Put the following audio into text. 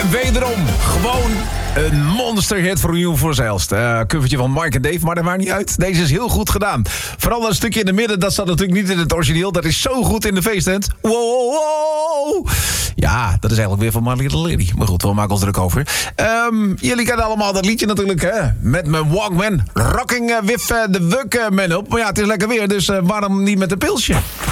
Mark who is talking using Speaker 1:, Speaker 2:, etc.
Speaker 1: wederom gewoon een monsterhit voor Nieuw voor Zeilst. Covertje van Mark en Dave, maar dat maakt niet uit. Deze is heel goed gedaan. Vooral dat stukje in de midden, dat staat natuurlijk niet in het origineel. Dat is zo goed in de feesttent. Wow, wow, wow. Ja, dat is eigenlijk weer van My Little Lady. Maar goed, we maken ons druk over. Jullie kennen allemaal dat liedje natuurlijk, hè? Met mijn Walkman. Rocking with the Workman op. Maar ja, het is lekker weer, dus waarom niet met een pilsje?